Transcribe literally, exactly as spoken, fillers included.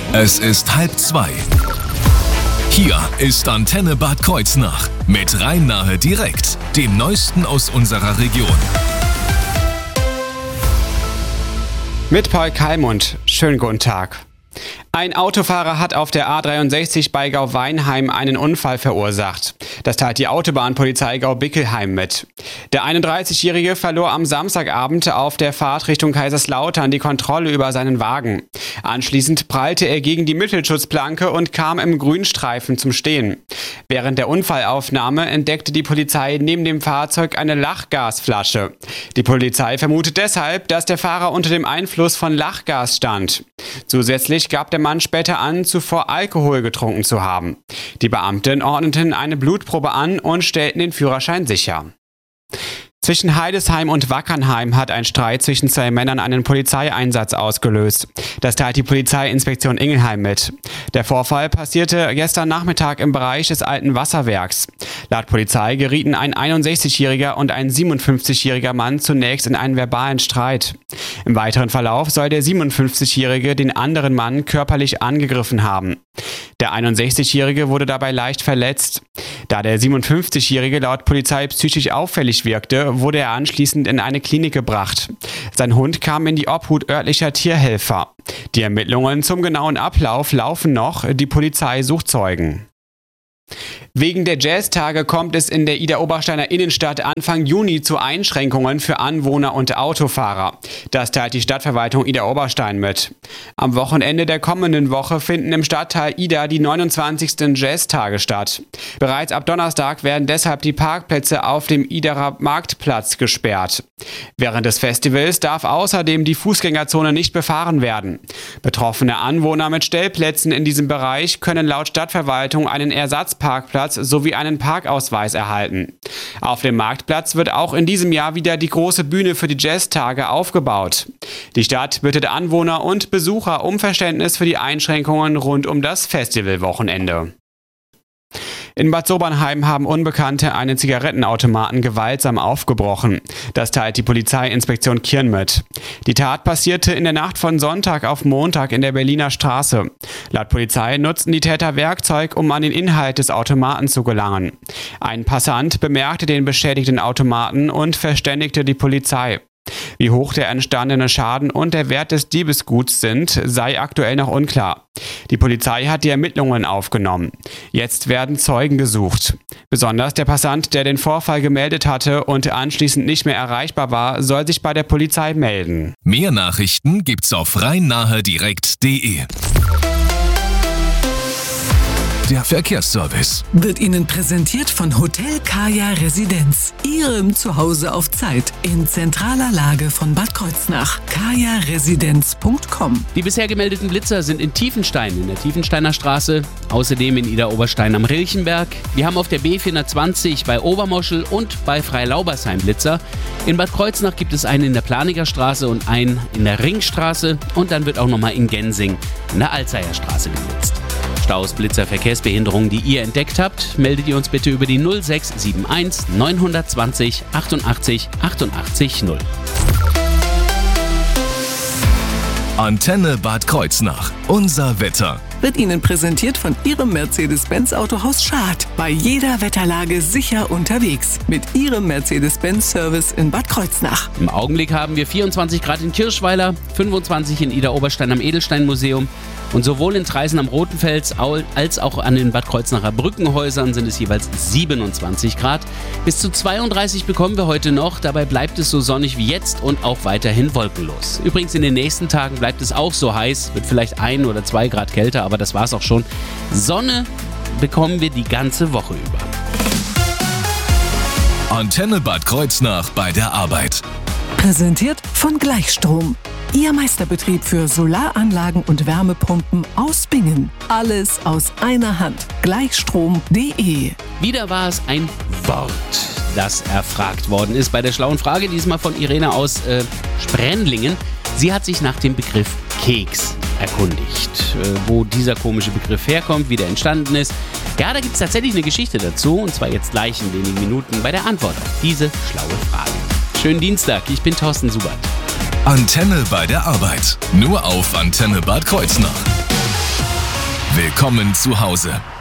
Es ist halb zwei. Hier ist Antenne Bad Kreuznach mit Rhein-Nahe direkt, dem Neuesten aus unserer Region. Mit Paul Kalmund. Schönen guten Tag. Ein Autofahrer hat auf der A dreiundsechzig bei Gau-Weinheim einen Unfall verursacht. Das teilt die Autobahnpolizei Gau-Bickelheim mit. Der einunddreißigjährige verlor am Samstagabend auf der Fahrt Richtung Kaiserslautern die Kontrolle über seinen Wagen. Anschließend prallte er gegen die Mittelschutzplanke und kam im Grünstreifen zum Stehen. Während der Unfallaufnahme entdeckte die Polizei neben dem Fahrzeug eine Lachgasflasche. Die Polizei vermutet deshalb, dass der Fahrer unter dem Einfluss von Lachgas stand. Zusätzlich gab der Mann später an, zuvor Alkohol getrunken zu haben. Die Beamten ordneten eine Blutprobe an und stellten den Führerschein sicher. Zwischen Heidesheim und Wackernheim hat ein Streit zwischen zwei Männern einen Polizeieinsatz ausgelöst. Das teilt die Polizeiinspektion Ingelheim mit. Der Vorfall passierte gestern Nachmittag im Bereich des alten Wasserwerks. Laut Polizei gerieten ein einundsechzigjähriger und ein siebenundfünfzigjähriger Mann zunächst in einen verbalen Streit. Im weiteren Verlauf soll der siebenundfünfzigjährige den anderen Mann körperlich angegriffen haben. Der einundsechzigjährige wurde dabei leicht verletzt. Da der siebenundfünfzigjährige laut Polizei psychisch auffällig wirkte, wurde er anschließend in eine Klinik gebracht. Sein Hund kam in die Obhut örtlicher Tierhelfer. Die Ermittlungen zum genauen Ablauf laufen noch, die Polizei sucht Zeugen. Wegen der Jazztage kommt es in der Idar-Obersteiner Innenstadt Anfang Juni zu Einschränkungen für Anwohner und Autofahrer. Das teilt die Stadtverwaltung Idar-Oberstein mit. Am Wochenende der kommenden Woche finden im Stadtteil Idar die neunundzwanzigsten Jazztage statt. Bereits ab Donnerstag werden deshalb die Parkplätze auf dem Idarer Marktplatz gesperrt. Während des Festivals darf außerdem die Fußgängerzone nicht befahren werden. Betroffene Anwohner mit Stellplätzen in diesem Bereich können laut Stadtverwaltung einen Ersatzparkplatz sowie einen Parkausweis erhalten. Auf dem Marktplatz wird auch in diesem Jahr wieder die große Bühne für die Jazztage aufgebaut. Die Stadt bittet Anwohner und Besucher um Verständnis für die Einschränkungen rund um das Festivalwochenende. In Bad Sobernheim haben Unbekannte einen Zigarettenautomaten gewaltsam aufgebrochen. Das teilt die Polizeiinspektion Kirn mit. Die Tat passierte in der Nacht von Sonntag auf Montag in der Berliner Straße. Laut Polizei nutzten die Täter Werkzeug, um an den Inhalt des Automaten zu gelangen. Ein Passant bemerkte den beschädigten Automaten und verständigte die Polizei. Wie hoch der entstandene Schaden und der Wert des Diebesguts sind, sei aktuell noch unklar. Die Polizei hat die Ermittlungen aufgenommen. Jetzt werden Zeugen gesucht. Besonders der Passant, der den Vorfall gemeldet hatte und anschließend nicht mehr erreichbar war, soll sich bei der Polizei melden. Mehr Nachrichten gibt's auf rhein-nahe direkt punkt de. Der Verkehrsservice wird Ihnen präsentiert von Hotel Kaya Residenz, Ihrem Zuhause auf Zeit, in zentraler Lage von Bad Kreuznach. kaya residenz punkt com. Die bisher gemeldeten Blitzer sind in Tiefenstein, in der Tiefensteiner Straße, außerdem in Idar-Oberstein am Rilchenberg. Wir haben auf der B vierhundertzwanzig bei Obermoschel und bei Freilaubersheim Blitzer. In Bad Kreuznach gibt es einen in der Planiger Straße und einen in der Ringstraße und dann wird auch nochmal in Gensing in der Alzeier Straße geblitzt. Staus, Blitzer, Verkehrsbehinderungen, die ihr entdeckt habt, meldet ihr uns bitte über die null sechs sieben eins neun zwei null achtundachtzig achtundachtzig null. Antenne Bad Kreuznach. Unser Wetter. Wird Ihnen präsentiert von Ihrem Mercedes-Benz Autohaus Schad. Bei jeder Wetterlage sicher unterwegs. Mit Ihrem Mercedes-Benz Service in Bad Kreuznach. Im Augenblick haben wir vierundzwanzig Grad in Kirschweiler, fünfundzwanzig in Idar-Oberstein am Edelsteinmuseum. Und sowohl in Traisen am Rotenfels als auch an den Bad Kreuznacher Brückenhäusern sind es jeweils siebenundzwanzig Grad. Bis zu zweiunddreißig bekommen wir heute noch. Dabei bleibt es so sonnig wie jetzt und auch weiterhin wolkenlos. Übrigens in den nächsten Tagen bleibt es auch so heiß. Wird vielleicht ein oder zwei Grad kälter, aber das war's auch schon. Sonne bekommen wir die ganze Woche über. Antenne Bad Kreuznach bei der Arbeit. Präsentiert von Gleichstrom. Ihr Meisterbetrieb für Solaranlagen und Wärmepumpen aus Bingen. Alles aus einer Hand. Gleichstrom punkt de. Wieder war es ein Wort, das erfragt worden ist bei der schlauen Frage, diesmal von Irene aus äh, Sprendlingen. Sie hat sich nach dem Begriff Keks erkundigt, äh, wo dieser komische Begriff herkommt, wie der entstanden ist. Ja, da gibt es tatsächlich eine Geschichte dazu, und zwar jetzt gleich in wenigen Minuten bei der Antwort auf diese schlaue Frage. Schönen Dienstag, ich bin Thorsten Subert. Antenne bei der Arbeit. Nur auf Antenne Bad Kreuznach. Willkommen zu Hause.